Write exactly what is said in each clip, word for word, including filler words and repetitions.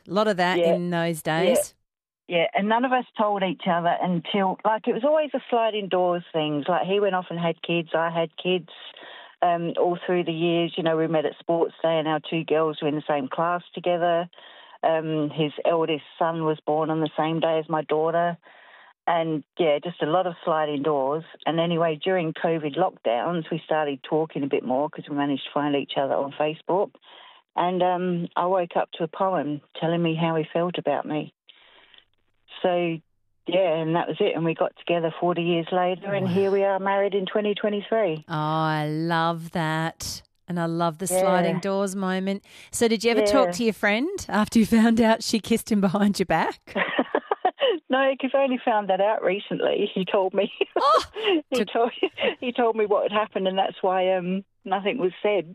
A lot of that Yeah. in those Yeah. days. Yeah, and none of us told each other until, like, it was always a sliding doors things. Like, he went off and had kids, I had kids. Um, all through the years, you know, we met at sports day and our two girls were in the same class together. Um, his eldest son was born on the same day as my daughter. And, yeah, just a lot of sliding doors. And anyway, during COVID lockdowns, we started talking a bit more because we managed to find each other on Facebook. And um, I woke up to a poem telling me how he felt about me. So, yeah, and that was it. And we got together forty years later, and Wow. here we are married in twenty twenty-three. Oh, I love that. And I love the Yeah. sliding doors moment. So did you ever Yeah. talk to your friend after you found out she kissed him behind your back? No, because I only found that out recently. He told me. Oh, he to- told he told me what had happened, and that's why um nothing was said.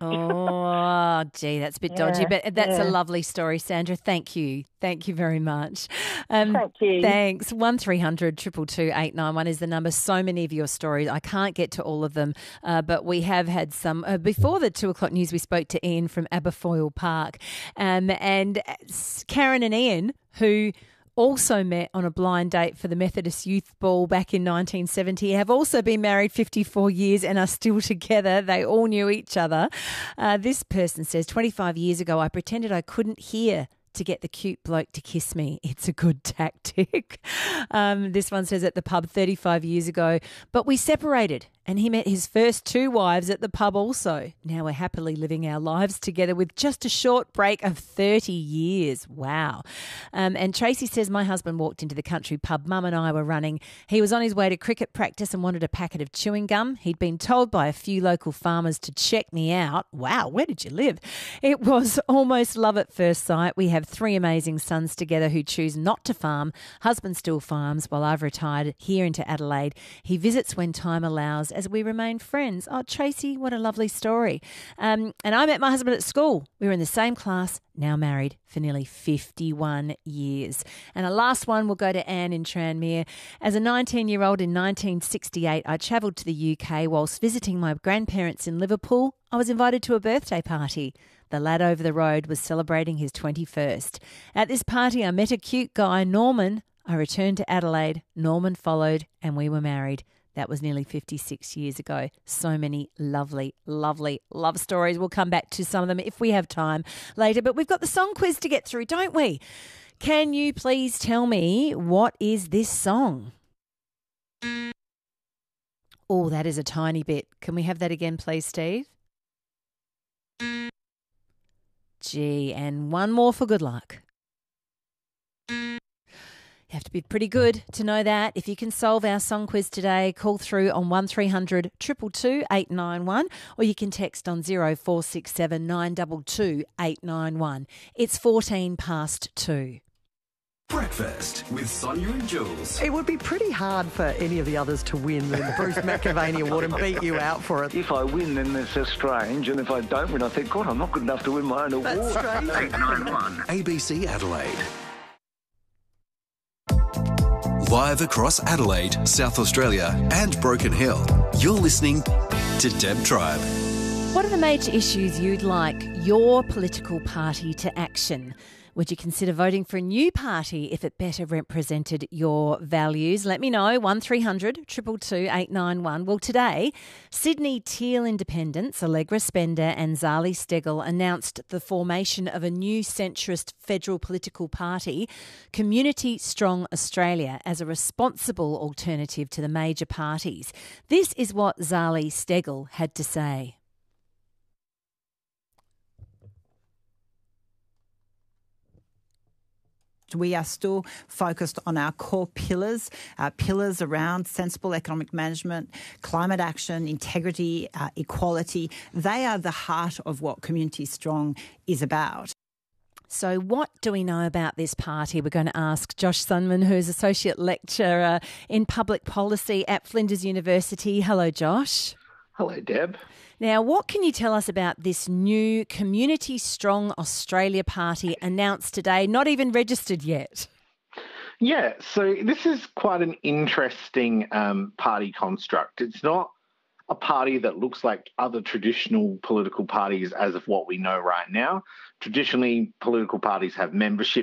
Oh, gee, that's a bit dodgy, Yeah, but that's a yeah. lovely story, Sandra. Thank you. Thank you very much. Um, Thank you. Thanks. one three hundred two two two eight nine one is the number. So many of your stories. I can't get to all of them, uh, but we have had some. Uh, before the two o'clock news, we spoke to Ian from Aberfoyle Park. Um, and Karen and Ian, who also met on a blind date for the Methodist Youth Ball back in nineteen seventy, have also been married fifty-four years and are still together. They all knew each other. Uh, this person says, twenty-five years ago, I pretended I couldn't hear to get the cute bloke to kiss me. It's a good tactic. Um, this one says, at the pub thirty-five years ago, but we separated and he met his first two wives at the pub also. Now we're happily living our lives together with just a short break of thirty years. Wow. Um, and Tracy says, my husband walked into the country pub Mum and I were running. He was on his way to cricket practice and wanted a packet of chewing gum. He'd been told by a few local farmers to check me out. Wow, where did you live? It was almost love at first sight. We have three amazing sons together who choose not to farm. Husband still farms while I've retired here into Adelaide. He visits when time allows as we remain friends. Oh, Tracy, what a lovely story. Um, and I met my husband at school. We were in the same class, now married for nearly fifty-one years. And a last one will go to Anne in Tranmere. As a nineteen-year-old in nineteen sixty-eight, I travelled to the U K whilst visiting my grandparents in Liverpool. I was invited to a birthday party. The lad over the road was celebrating his twenty-first. At this party, I met a cute guy, Norman. I returned to Adelaide. Norman followed and we were married. That was nearly fifty-six years ago. So many lovely, lovely love stories. We'll come back to some of them if we have time later. But we've got the song quiz to get through, don't we? Can you please tell me what is this song? Oh, that is a tiny bit. Can we have that again, please, Steve? Gee, and one more for good luck. You have to be pretty good to know that. If you can solve our song quiz today, call through on one three hundred two two two eight nine one or you can text on zero four six seven nine two two eight nine one. It's fourteen past two. Breakfast with Sonia and Jules. It would be pretty hard for any of the others to win the Bruce McAvaney Award and beat you out for it. If I win, then it's just strange, and if I don't win, I think, God, I'm not good enough to win my own award. That's strange. eight nine one A B C Adelaide. Live across Adelaide, South Australia and Broken Hill, you're listening to Deb Tribe. What are the major issues you'd like your political party to action? Would you consider voting for a new party if it better represented your values? Let me know, one three hundred two two two eight nine one. Well, today, Sydney Teal Independents, Allegra Spender and Zali Steggall announced the formation of a new centrist federal political party, Community Strong Australia, as a responsible alternative to the major parties. This is what Zali Steggall had to say. We are still focused on our core pillars, our pillars around sensible economic management, climate action, integrity, uh, equality. They are the heart of what Community Strong is about. So what do we know about this party? We're going to ask Josh Sunman, who's Associate Lecturer in Public Policy at Flinders University. Hello, Josh. Hello, Deb. Now, what can you tell us about this new Community Strong Australia Party announced today, not even registered yet? Yeah, so this is quite an interesting um, party construct. It's not a party that looks like other traditional political parties as of what we know right now. Traditionally, political parties have membership